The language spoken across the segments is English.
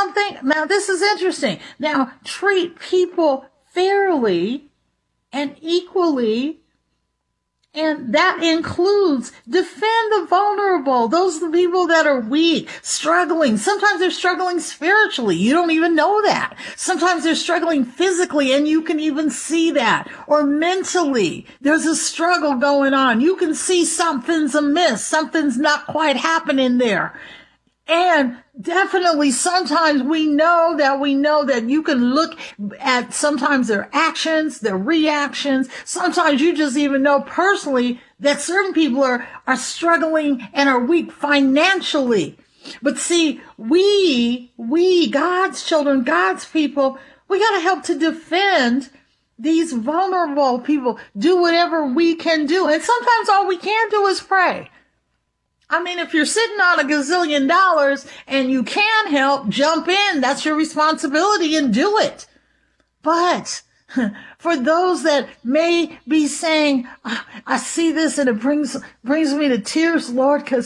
something? Now, this is interesting. Now, treat people fairly and equally. And that includes defend the vulnerable. Those are the people that are weak, struggling. Sometimes they're struggling spiritually. You don't even know that. Sometimes they're struggling physically and you can even see that. Or mentally, there's a struggle going on. You can see something's amiss. Something's not quite happening there. And definitely sometimes we know that you can look at sometimes their actions, their reactions. Sometimes you just even know personally that certain people are struggling and are weak financially. But see, we, God's children, God's people, we got to help to defend these vulnerable people, do whatever we can do. And sometimes all we can do is pray. I mean, if you're sitting on $1 gazillion and you can help, jump in. That's your responsibility and do it. But for those that may be saying, I see this and it brings me to tears, Lord, because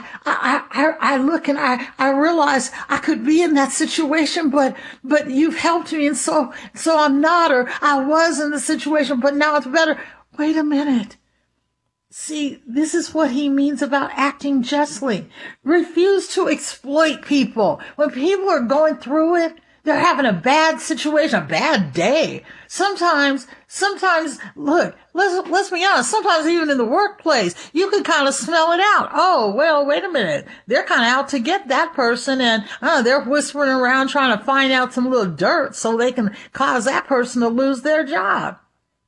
I look and I realize I could be in that situation, but you've helped me. And so I'm not, or I was in the situation, but now it's better. Wait a minute. See, this is what he means about acting justly. Refuse to exploit people. When people are going through it, they're having a bad situation, a bad day. Sometimes, look, let's be honest. Sometimes even in the workplace, you can kind of smell it out. Oh, well, wait a minute. They're kind of out to get that person and they're whispering around trying to find out some little dirt so they can cause that person to lose their job.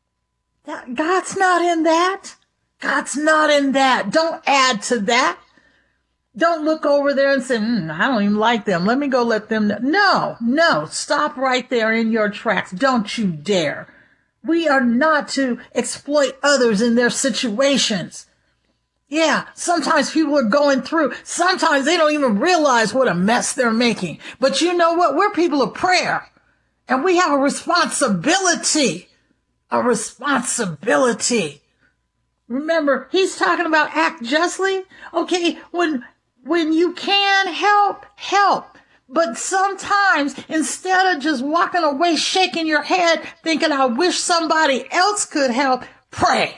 God's not in that. God's not in that. Don't add to that. Don't look over there and say, I don't even like them. Let me go let them know. No. Stop right there in your tracks. Don't you dare. We are not to exploit others in their situations. Yeah, sometimes people are going through. Sometimes they don't even realize what a mess they're making. But you know what? We're people of prayer. And we have a responsibility. A responsibility. Remember, he's talking about act justly. Okay, when you can help. But sometimes instead of just walking away, shaking your head, thinking, I wish somebody else could help, pray.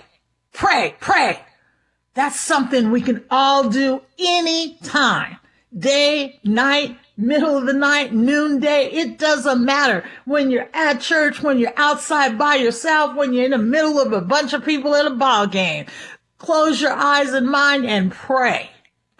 That's something we can all do anytime. Day, night, middle of the night, noonday, it doesn't matter. When you're at church, when you're outside by yourself, when you're in the middle of a bunch of people at a ball game, close your eyes and mind and pray.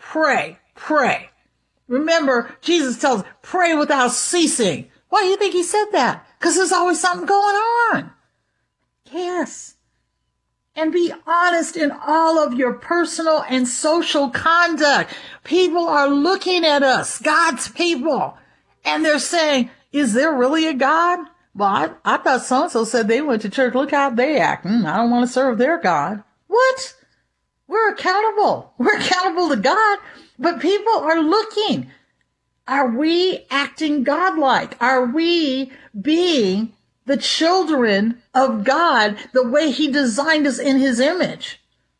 Remember, Jesus tells us, pray without ceasing. Why do you think he said that? Because there's always something going on. Yes. And be honest in all of your personal and social conduct. People are looking at us, God's people, and they're saying, is there really a God? Well, I thought so-and-so said they went to church. Look how they act. I don't want to serve their God. What? We're accountable. We're accountable to God, but people are looking. Are we acting godlike? Are we being the children of God the way he designed us in his image?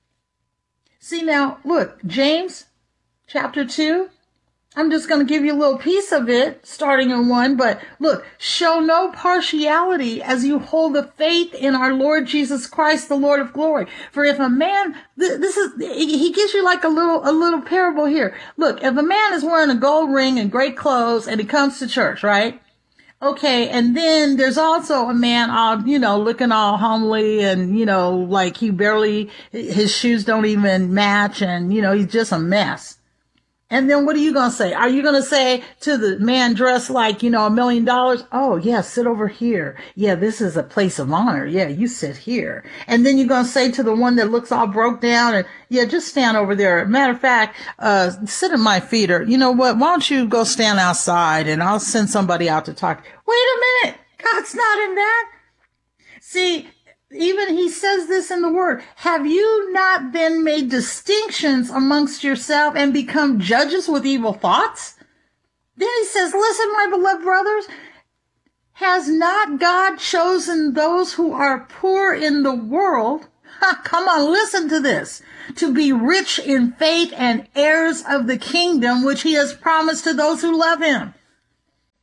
See now, look, James chapter 2. I'm just going to give you a little piece of it, starting in 1. But look, show no partiality as you hold the faith in our Lord Jesus Christ, the Lord of glory. For if a man, he gives you like a little parable here. Look, if a man is wearing a gold ring and great clothes and he comes to church, right? Okay, and then there's also a man all, looking all homely and, like his shoes don't even match and, he's just a mess. And then what are you going to say? Are you going to say to the man dressed like, $1 million? Oh, yeah, sit over here. Yeah, this is a place of honor. Yeah, you sit here. And then you're going to say to the one that looks all broke down and, yeah, just stand over there. Matter of fact, sit at my feet, or you know what? Why don't you go stand outside and I'll send somebody out to talk. Wait a minute. God's not in that. See, even he says this in the word. Have you not then made distinctions amongst yourself and become judges with evil thoughts? Then he says, listen, my beloved brothers, has not God chosen those who are poor in the world? Come on, listen to this. To be rich in faith and heirs of the kingdom, which he has promised to those who love him.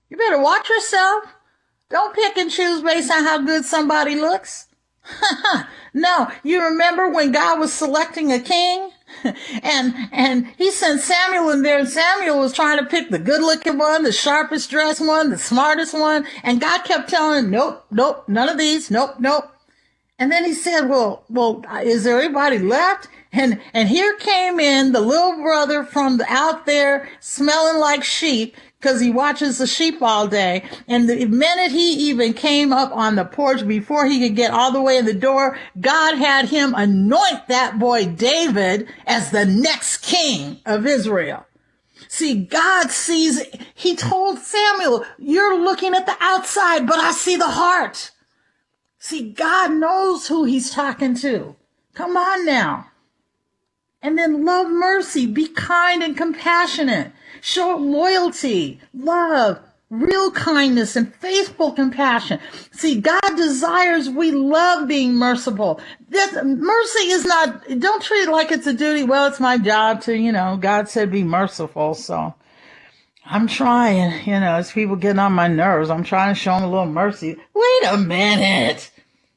You better watch yourself. Don't pick and choose based on how good somebody looks. No, you remember when God was selecting a king? and he sent Samuel in there, and Samuel was trying to pick the good looking one, the sharpest dressed one, the smartest one, and God kept telling him, nope, none of these, nope. And then he said, well, is there anybody left? And here came in the little brother from out there smelling like sheep, because he watches the sheep all day. And the minute he even came up on the porch, before he could get all the way in the door, God had him anoint that boy David as the next king of Israel. See, God sees, he told Samuel, you're looking at the outside, but I see the heart. See, God knows who he's talking to. Come on now. And then love mercy, be kind and compassionate, show loyalty, love, real kindness, and faithful compassion. See, God desires we love being merciful. Mercy is not, don't treat it like it's a duty. Well, it's my job to, God said be merciful, so I'm trying, as people getting on my nerves, I'm trying to show them a little mercy. Wait a minute.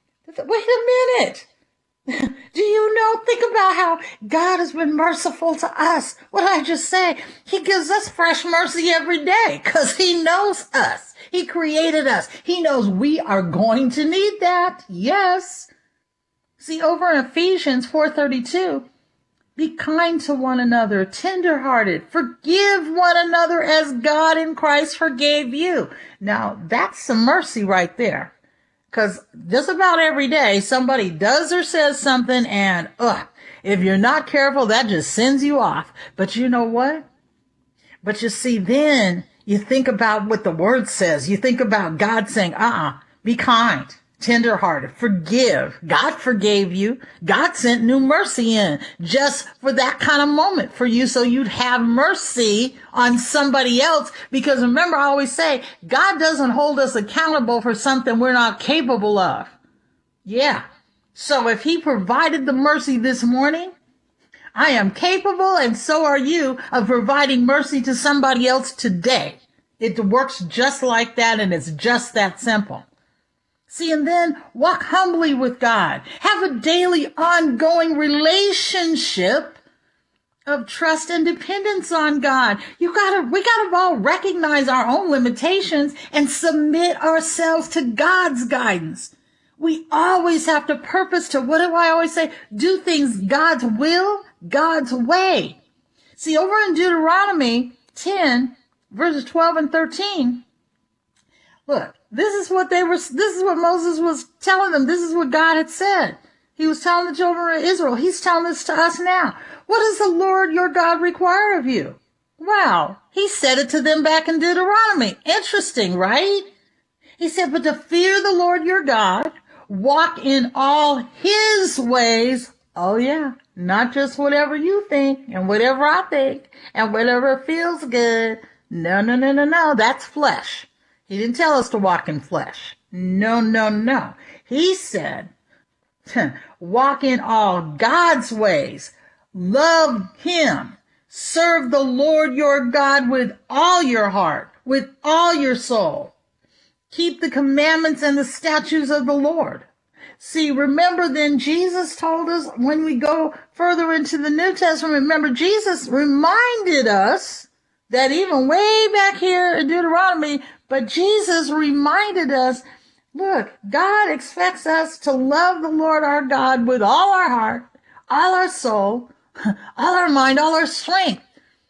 Do you know, think about how God has been merciful to us. What did I just say? He gives us fresh mercy every day because he knows us. He created us. He knows we are going to need that. Yes. See, over in Ephesians 4:32, be kind to one another, tenderhearted, forgive one another as God in Christ forgave you. Now, that's some mercy right there. Because just about every day, somebody does or says something, and if you're not careful, that just sends you off. But you know what? But you see, then you think about what the word says. You think about God saying, be kind, tenderhearted, forgive. God forgave you. God sent new mercy in just for that kind of moment for you, so you'd have mercy on somebody else. Because remember, I always say, God doesn't hold us accountable for something we're not capable of. Yeah. So if he provided the mercy this morning, I am capable, and so are you, of providing mercy to somebody else today. It works just like that, and it's just that simple. See, and then walk humbly with God. Have a daily ongoing relationship of trust and dependence on God. We gotta all recognize our own limitations and submit ourselves to God's guidance. We always have to purpose to, what do I always say? Do things God's will, God's way. See, over in Deuteronomy 10, verses 12 and 13, look, this is what Moses was telling them. This is what God had said. He was telling the children of Israel. He's telling this to us now. What does the Lord your God require of you? Wow. He said it to them back in Deuteronomy. Interesting, right? He said, but to fear the Lord your God, walk in all his ways. Oh yeah. Not just whatever you think and whatever I think and whatever feels good. No. That's flesh. He didn't tell us to walk in flesh. No. He said, walk in all God's ways. Love him. Serve the Lord your God with all your heart, with all your soul. Keep the commandments and the statutes of the Lord. See, remember then Jesus told us when we go further into the New Testament, remember Jesus reminded us that even way back here in Deuteronomy, but Jesus reminded us, look, God expects us to love the Lord our God with all our heart, all our soul, all our mind, all our strength,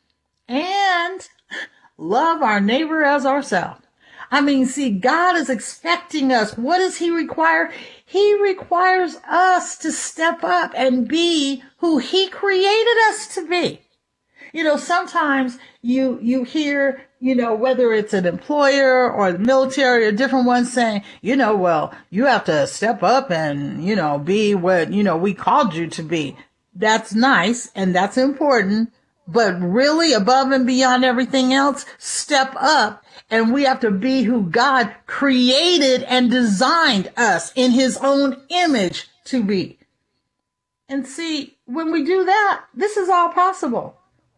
and love our neighbor as ourselves. I mean, see, God is expecting us. What does he require? He requires us to step up and be who he created us to be. Sometimes you hear, whether it's an employer or the military or different ones saying, well, you have to step up and, be what, we called you to be. That's nice and that's important, but really above and beyond everything else, step up, and we have to be who God created and designed us in his own image to be. And see, when we do that, this is all possible.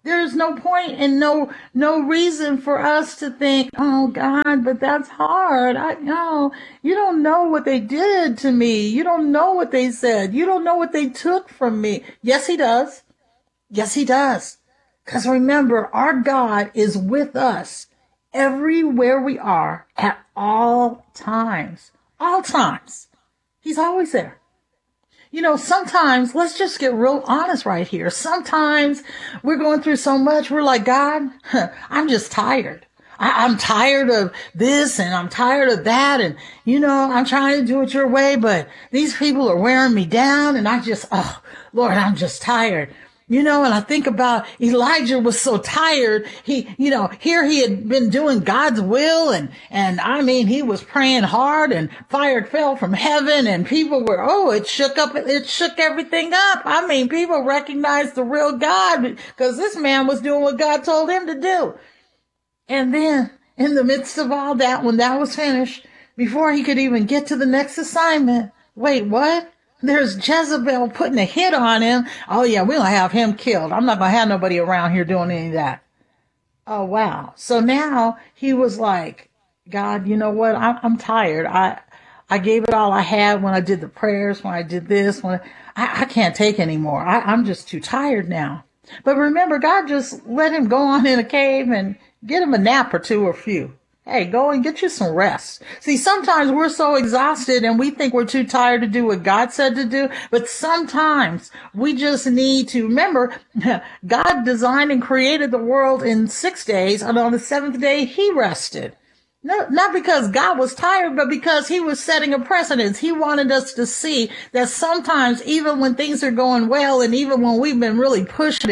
There's no point and no reason for us to think, oh God, but that's hard. No, you don't know what they did to me. You don't know what they said. You don't know what they took from me. Yes, he does. Yes, he does. Because remember, our God is with us everywhere we are at all times. All times. He's always there. You know, sometimes, let's just get real honest right here. Sometimes we're going through so much, we're like, God, I'm just tired. I'm tired of this and I'm tired of that. And, you know, I'm trying to do it your way, but these people are wearing me down. And oh, Lord, I'm just tired. You know, and I think about Elijah was so tired. Here he had been doing God's will and I mean, he was praying hard and fire fell from heaven and people were, it shook everything up. I mean, people recognized the real God because this man was doing what God told him to do. And then in the midst of all that, when that was finished, before he could even get to the next assignment, wait, what? There's Jezebel putting a hit on him. Oh yeah, we're going to have him killed. I'm not going to have nobody around here doing any of that. Oh wow. So now he was like, God, you know what? I'm tired. I gave it all I had when I did the prayers, when I did this, I can't take anymore. I'm just too tired now. But remember, God just let him go on in a cave and get him a nap or two or a few. Hey, go and get you some rest. See, sometimes we're so exhausted and we think we're too tired to do what God said to do. But sometimes we just need to remember God designed and created the world in 6 days. And on the seventh day, he rested. No, not because God was tired, but because he was setting a precedence. He wanted us to see that sometimes even when things are going well and even when we've been really pushing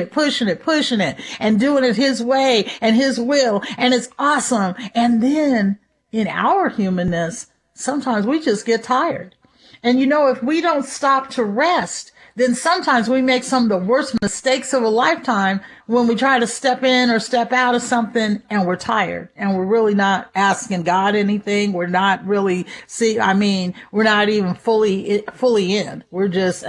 it and doing it his way and his will and it's awesome. And then in our humanness, sometimes we just get tired. And you know, if we don't stop to rest, then sometimes we make some of the worst mistakes of a lifetime when we try to step in or step out of something and we're tired and we're really not asking God anything. We're not really, we're not even fully in. We're just,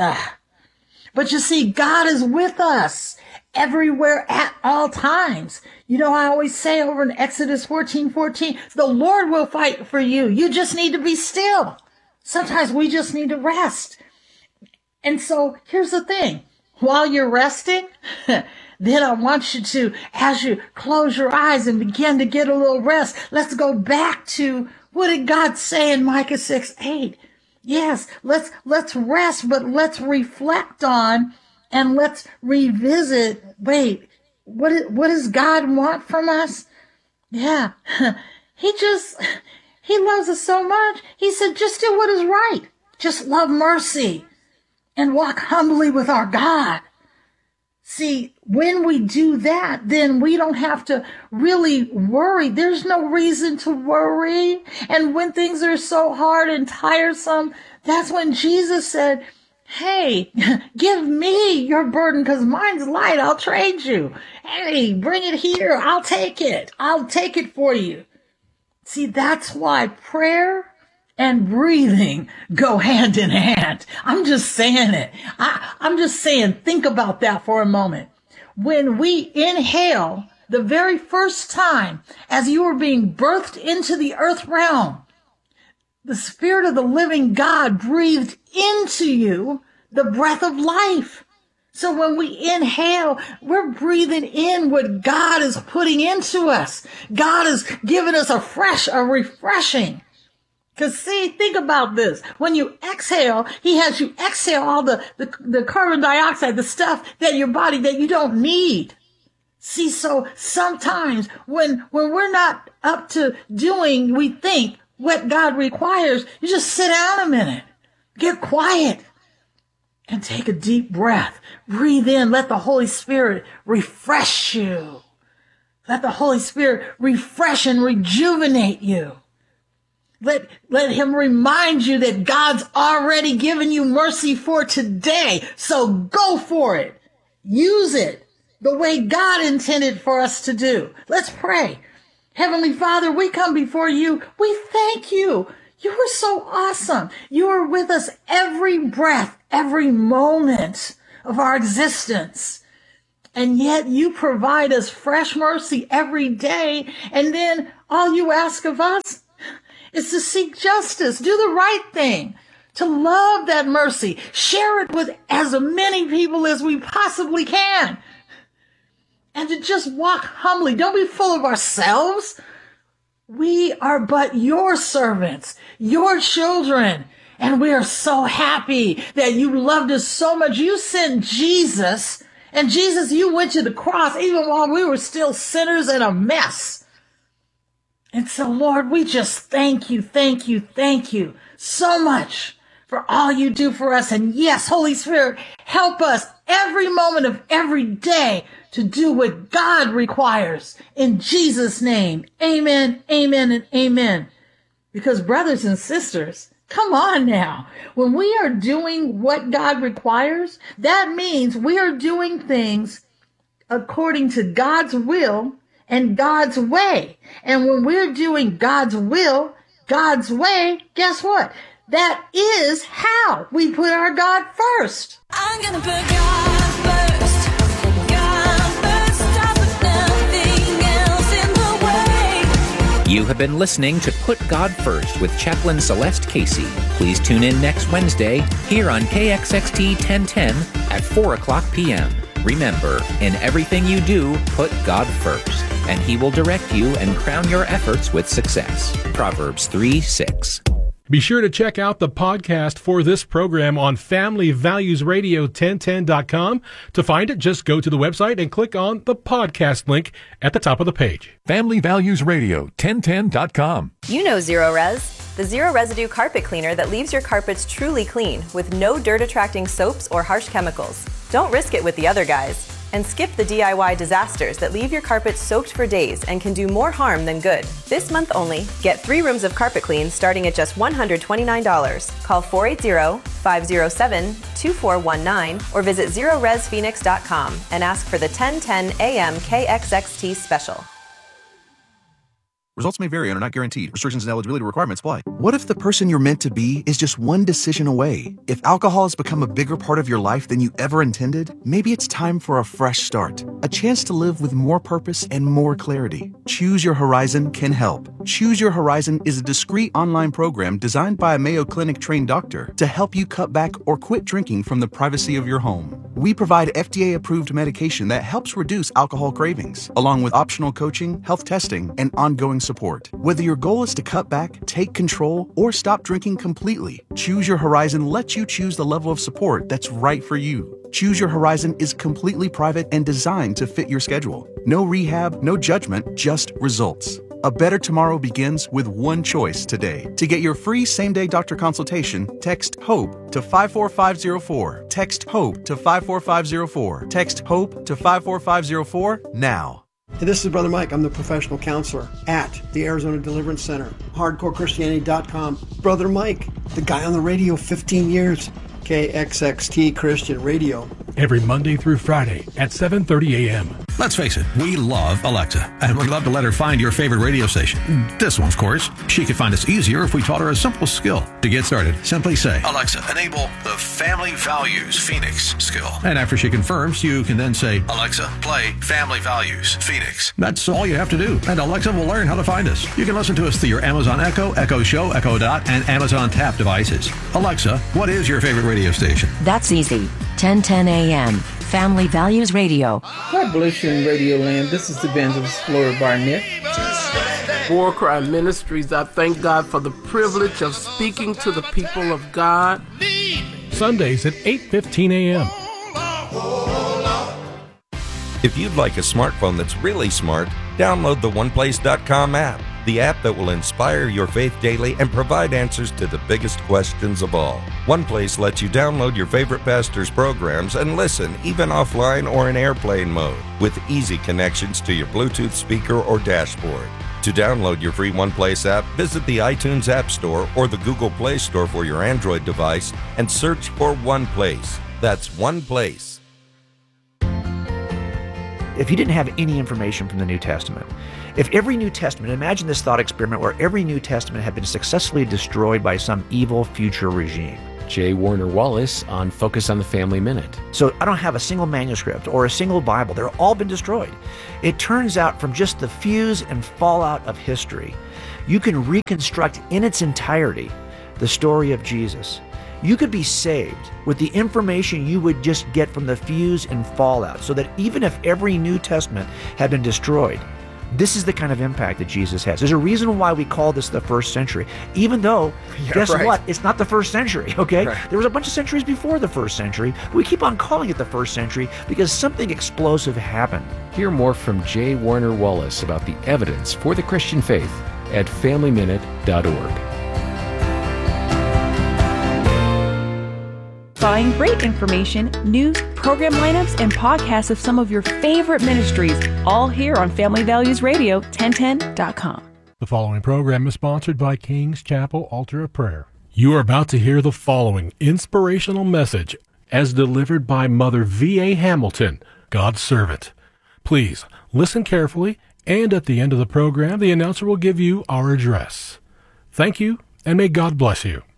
But you see, God is with us everywhere at all times. You know, I always say over in Exodus 14:14, the Lord will fight for you. You just need to be still. Sometimes we just need to rest. And so here's the thing. While you're resting, then I want you to, as you close your eyes and begin to get a little rest, let's go back to what did God say in Micah 6:8? Yes, let's rest, but let's reflect on and let's revisit. Wait, what does God want from us? Yeah, he loves us so much. He said, just do what is right. Just love mercy and walk humbly with our God. See, when we do that, then we don't have to really worry. There's no reason to worry. And when things are so hard and tiresome, that's when Jesus said, hey, give me your burden because mine's light. I'll trade you. Hey, bring it here. I'll take it. I'll take it for you. See, that's why prayer and breathing go hand in hand. I'm just saying it. I'm just saying, think about that for a moment. When we inhale the very first time as you were being birthed into the earth realm, the Spirit of the living God breathed into you the breath of life. So when we inhale, we're breathing in what God is putting into us. God is giving us a refreshing. Because see, think about this. When you exhale, he has you exhale all the carbon dioxide, the stuff that your body that you don't need. See, so sometimes when we're not up to doing, we think what God requires, you just sit down a minute, get quiet, and take a deep breath. Breathe in. Let the Holy Spirit refresh you. Let the Holy Spirit refresh and rejuvenate you. Let him remind you that God's already given you mercy for today. So go for it. Use it the way God intended for us to do. Let's pray. Heavenly Father, we come before you. We thank you. You are so awesome. You are with us every breath, every moment of our existence. And yet you provide us fresh mercy every day. And then all you ask of us is to seek justice, do the right thing, to love that mercy, share it with as many people as we possibly can, and to just walk humbly. Don't be full of ourselves. We are but your servants, your children. And we are so happy that you loved us so much. You sent Jesus, and Jesus, you went to the cross even while we were still sinners and a mess. And so, Lord, we just thank you so much for all you do for us. And yes, Holy Spirit, help us every moment of every day to do what God requires. In Jesus' name, amen, amen, and amen. Because brothers and sisters, come on now. When we are doing what God requires, that means we are doing things according to God's will and God's way. And when we're doing God's will, God's way, guess what? That is how we put our God first. I'm gonna put God first. God first. I put nothing else in the way. You have been listening to Put God First with Chaplain Celeste Casey. Please tune in next Wednesday here on KXXT 1010 at 4 o'clock p.m. Remember, in everything you do, put God first, and He will direct you and crown your efforts with success. Proverbs 3:6. Be sure to check out the podcast for this program on FamilyValuesRadio1010.com. To find it, just go to the website and click on the podcast link at the top of the page. FamilyValuesRadio1010.com. You know Zero Res, the zero residue carpet cleaner that leaves your carpets truly clean with no dirt-attracting soaps or harsh chemicals. Don't risk it with the other guys. And skip the DIY disasters that leave your carpet soaked for days and can do more harm than good. This month only, get 3 rooms of carpet clean starting at just $129. Call 480-507-2419 or visit ZeroResPhoenix.com and ask for the 1010 AM KXXT special. Results may vary and are not guaranteed. Restrictions and eligibility requirements apply. What if the person you're meant to be is just one decision away? If alcohol has become a bigger part of your life than you ever intended, maybe it's time for a fresh start. A chance to live with more purpose and more clarity. Choose Your Horizon can help. Choose Your Horizon is a discreet online program designed by a Mayo Clinic trained doctor to help you cut back or quit drinking from the privacy of your home. We provide FDA-approved medication that helps reduce alcohol cravings, along with optional coaching, health testing, and ongoing support. Whether your goal is to cut back, take control, or stop drinking completely, Choose Your Horizon lets you choose the level of support that's right for you. Choose Your Horizon is completely private and designed to fit your schedule. No rehab, no judgment, just results. A better tomorrow begins with one choice today. To get your free same-day doctor consultation, text HOPE to 54504. Text HOPE to 54504. Text HOPE to 54504 now. Hey, this is Brother Mike. I'm the professional counselor at the Arizona Deliverance Center, HardcoreChristianity.com. Brother Mike, the guy on the radio 15 years, KXXT Christian Radio. Every Monday through Friday at 7:30 a.m. Let's face it, we love Alexa, and we'd love to let her find your favorite radio station. This one, of course. She could find us easier if we taught her a simple skill. To get started, simply say, Alexa, enable the Family Values Phoenix skill. And after she confirms, you can then say, Alexa, play Family Values Phoenix. That's all you have to do, and Alexa will learn how to find us. You can listen to us through your Amazon Echo, Echo Show, Echo Dot, and Amazon Tap devices. Alexa, what is your favorite radio station? That's easy. 1010 a.m. Family Values Radio. God bless you in Radio Land. This is Evangelist Flora Barnett. War Cry Ministries, I thank God for the privilege of speaking to the people of God. Sundays at 8:15 a.m. If you'd like a smartphone that's really smart, download the OnePlace.com app, the app that will inspire your faith daily and provide answers to the biggest questions of all. OnePlace lets you download your favorite pastor's programs and listen, even offline or in airplane mode, with easy connections to your Bluetooth speaker or dashboard. To download your free OnePlace app, visit the iTunes App Store or the Google Play Store for your Android device and search for OnePlace. That's OnePlace. If you didn't have any information from the New Testament, if every New Testament, imagine this thought experiment where every New Testament had been successfully destroyed by some evil future regime. J. Warner Wallace on Focus on the Family Minute. So I don't have a single manuscript or a single Bible. They're all been destroyed. It turns out from just the fuse and fallout of history, you can reconstruct in its entirety the story of Jesus. You could be saved with the information you would just get from the fuse and fallout, so that even if every New Testament had been destroyed, this is the kind of impact that Jesus has. There's a reason why we call this the first century, even though, guess what? It's not the first century, okay? Right. There was a bunch of centuries before the first century, but we keep on calling it the first century because something explosive happened. Hear more from J. Warner Wallace about the evidence for the Christian faith at FamilyMinute.org. Find great information, news, program lineups, and podcasts of some of your favorite ministries, all here on Family Values Radio, 1010.com. The following program is sponsored by King's Chapel Altar of Prayer. You are about to hear the following inspirational message as delivered by Mother V.A. Hamilton, God's servant. Please listen carefully, and at the end of the program, the announcer will give you our address. Thank you, and may God bless you.